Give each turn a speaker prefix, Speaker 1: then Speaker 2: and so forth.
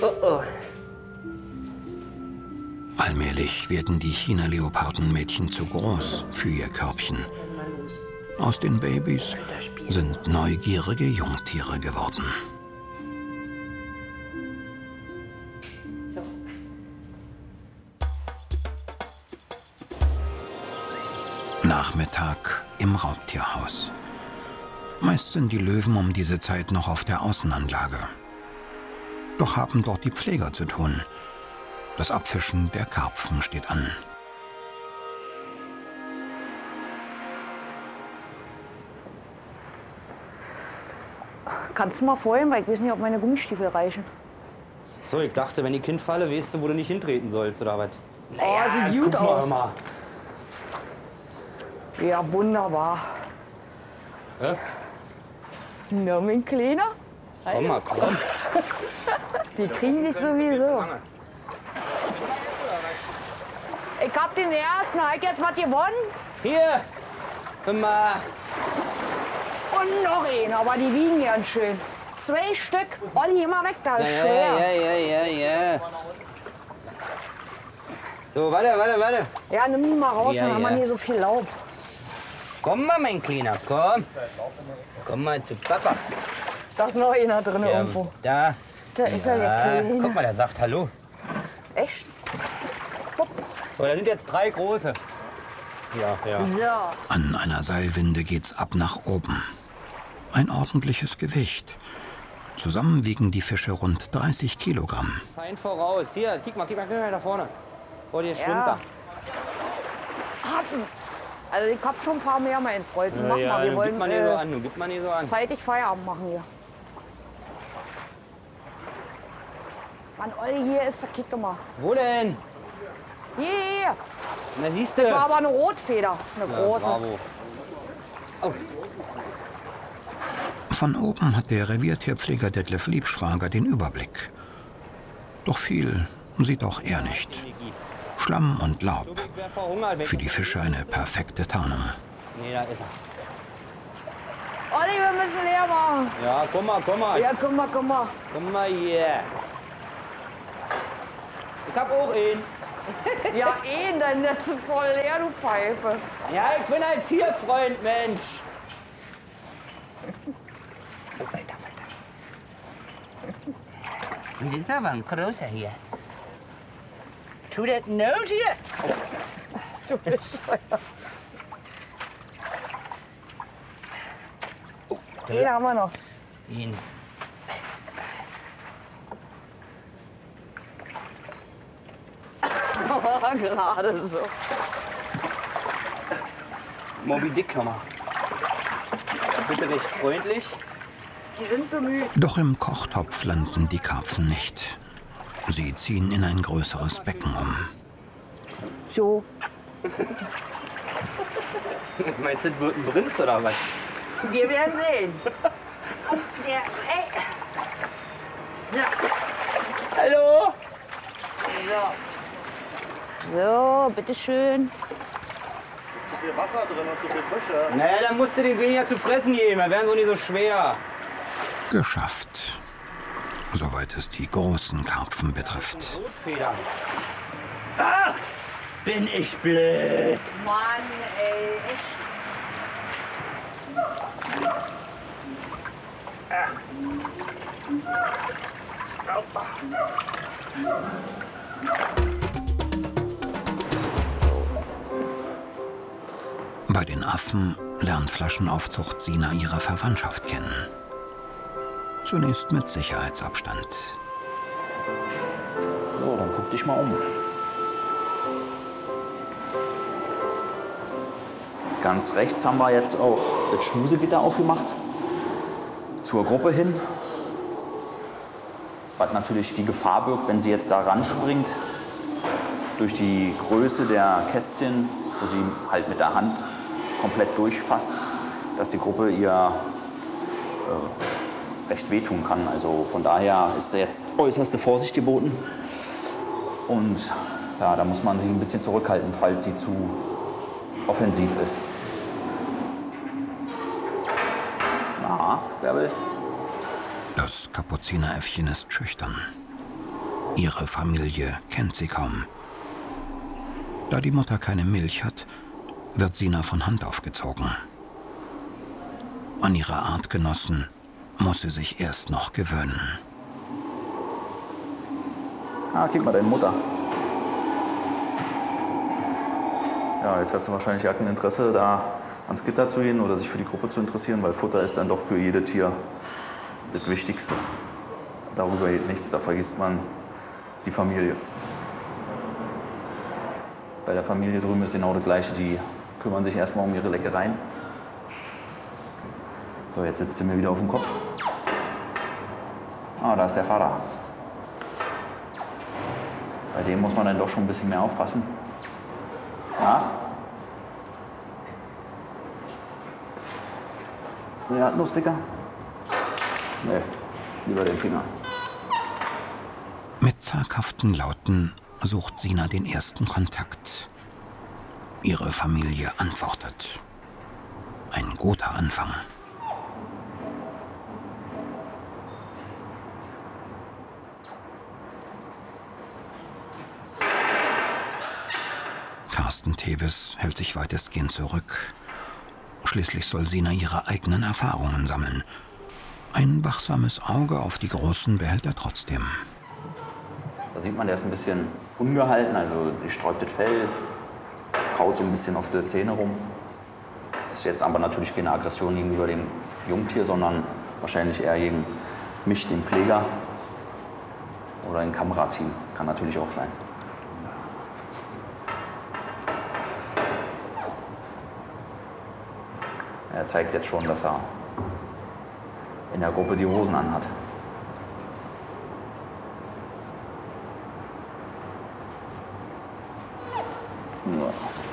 Speaker 1: oh.
Speaker 2: Allmählich werden die China-Leopardenmädchen zu groß für ihr Körbchen. Aus den Babys sind neugierige Jungtiere geworden.
Speaker 1: So.
Speaker 2: Nachmittag im Raubtierhaus. Meist sind die Löwen um diese Zeit noch auf der Außenanlage. Doch haben dort die Pfleger zu tun. Das Abfischen der Karpfen steht an.
Speaker 1: Kannst du mal vorhin, weil ich weiß nicht, ob meine Gummistiefel reichen.
Speaker 3: So, ich dachte, wenn die Kind falle, weißt du, wo du nicht hintreten sollst, oder was?
Speaker 1: Oh, sieht gut
Speaker 3: guck mal,
Speaker 1: aus.
Speaker 3: hör mal.
Speaker 1: Ja, wunderbar.
Speaker 3: Ja?
Speaker 1: Na, mein Kleiner.
Speaker 3: Komm mal, komm.
Speaker 1: Die kriegen dich sowieso. Ich hab den ersten. Hab ich jetzt was gewonnen?
Speaker 3: Hier! Immer.
Speaker 1: Und noch einen, aber die wiegen ganz schön. 2 Stück. Olli, immer weg, da ist schwer.
Speaker 3: Ja. So, warte.
Speaker 1: Ja, nimm die mal raus,
Speaker 3: Ja,
Speaker 1: dann haben wir
Speaker 3: ja.
Speaker 1: nicht so viel Laub.
Speaker 3: Komm mal, mein Kleiner, komm. Komm mal zu Papa.
Speaker 1: Da ist noch einer drin irgendwo.
Speaker 3: Da.
Speaker 1: Da ist er, der
Speaker 3: Ja,
Speaker 1: Kleine.
Speaker 3: guck mal, der sagt Hallo.
Speaker 1: Echt?
Speaker 3: So, da sind jetzt 3 große. Ja.
Speaker 1: Ja.
Speaker 2: An einer Seilwinde geht's ab nach oben. Ein ordentliches Gewicht. Zusammen wiegen die Fische rund 30 Kilogramm.
Speaker 3: Fein voraus. Hier, guck mal da vorne. Vor dir schwimmt
Speaker 1: Ja.
Speaker 3: er.
Speaker 1: Hatten. Also ich hab schon ein paar mehr, mein Freund. Mach mal, wir
Speaker 3: nun
Speaker 1: wollen
Speaker 3: gib mal nicht so an, gib mal nicht so an.
Speaker 1: zeitig Feierabend machen hier. Mann, Olli, hier ist, kick doch mal.
Speaker 3: Wo denn?
Speaker 1: Hier.
Speaker 3: Na, siehst
Speaker 1: Das
Speaker 3: du.
Speaker 1: war aber eine Rotfeder, eine große.
Speaker 3: Bravo. Oh,
Speaker 2: Von oben hat der Reviertierpfleger Detlef Liebschwager den Überblick. Doch viel sieht auch er nicht. Schlamm und Laub.
Speaker 3: ich wär verhungert. Wenn
Speaker 2: Für die Fische eine perfekte Tarnung.
Speaker 3: Nee, da ist er.
Speaker 1: Olli, wir müssen leer machen.
Speaker 3: Ja, komm mal.
Speaker 1: Ja, komm mal.
Speaker 3: Komm mal hier. Ich hab auch ihn.
Speaker 1: Ja, dein Netz ist voll leer, du Pfeife.
Speaker 3: Ja, ich bin ein Tierfreund, Mensch. Oh, weiter. Und das ist aber ein großer hier. Tu das Not hier.
Speaker 1: So bescheuert. Den haben wir noch.
Speaker 3: Ihn.
Speaker 1: Gerade so.
Speaker 3: Moby Dick nochmal. Bitte recht freundlich.
Speaker 1: Die sind bemüht.
Speaker 2: Doch im Kochtopf landen die Karpfen nicht. Sie ziehen in ein größeres Becken um.
Speaker 1: So.
Speaker 3: Meinst du, das wird ein Prinz oder was?
Speaker 1: Wir werden sehen. Ja, ey. Ja.
Speaker 3: Hallo?
Speaker 1: So, bitteschön.
Speaker 4: Zu viel Wasser drin und zu viel Fische.
Speaker 3: Naja, dann musst du den weniger zu fressen geben, dann wären so nicht so schwer.
Speaker 2: Geschafft. Soweit es die großen Karpfen betrifft.
Speaker 3: Rotfedern. Ah! Bin ich blöd.
Speaker 1: Mann, ey. Echt.
Speaker 2: Bei den Affen lernt Flaschenaufzucht Sina ihre Verwandtschaft kennen. Zunächst mit Sicherheitsabstand.
Speaker 4: So, dann guck dich mal um. Ganz rechts haben wir jetzt auch das Schmusegitter aufgemacht. Zur Gruppe hin. Was natürlich die Gefahr birgt, wenn sie jetzt da ranspringt, durch die Größe der Kästchen, wo sie halt mit der Hand komplett durchfasst, dass die Gruppe ihr recht wehtun kann. Also von daher ist jetzt äußerste Vorsicht geboten. Und ja, da muss man sich ein bisschen zurückhalten, falls sie zu offensiv ist. Na, Bärbel?
Speaker 2: Das Kapuzineräffchen ist schüchtern. Ihre Familie kennt sie kaum. Da die Mutter keine Milch hat, wird Sina von Hand aufgezogen. An ihre Artgenossen muss sie sich erst noch gewöhnen.
Speaker 4: Ah, guck mal, deine Mutter. Ja, jetzt hat sie wahrscheinlich gar kein Interesse, da ans Gitter zu gehen oder sich für die Gruppe zu interessieren, weil Futter ist dann doch für jedes Tier das Wichtigste. Darüber geht nichts, da vergisst man die Familie. Bei der Familie drüben ist genau das Gleiche, die kümmern sich erstmal um ihre Leckereien. So, jetzt sitzt sie mir wieder auf dem Kopf. Ah, da ist der Vater. Bei dem muss man dann doch schon ein bisschen mehr aufpassen. Ja? Ja, Nussdicker? Nee, lieber den Finger.
Speaker 2: Mit zaghaften Lauten sucht Sina den ersten Kontakt. Ihre Familie antwortet. Ein guter Anfang. Carsten Tevis hält sich weitestgehend zurück. Schließlich soll Sina ihre eigenen Erfahrungen sammeln. Ein wachsames Auge auf die Großen behält er trotzdem.
Speaker 4: Da sieht man, der ist ein bisschen ungehalten, also die sträubt das Fell, kaut so ein bisschen auf die Zähne rum. Ist jetzt aber natürlich keine Aggression gegenüber dem Jungtier, sondern wahrscheinlich eher gegen mich, den Pfleger oder ein Kamerateam. Kann natürlich auch sein. Er zeigt jetzt schon, dass er in der Gruppe die Hosen anhat. Ja.